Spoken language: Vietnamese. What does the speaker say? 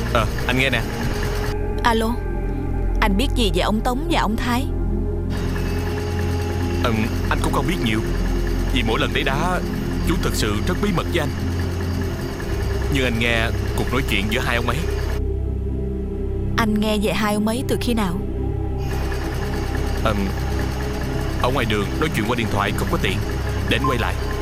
Anh nghe nè. Alo, anh biết gì về ông Tống và ông Thái? Anh cũng không biết nhiều, vì mỗi lần đẩy đá chú thật sự rất bí mật với anh. Nhưng anh nghe cuộc nói chuyện giữa hai ông ấy. Anh nghe về hai ông ấy từ khi nào? Ở ngoài đường nói chuyện qua điện thoại không có tiện, để anh quay lại.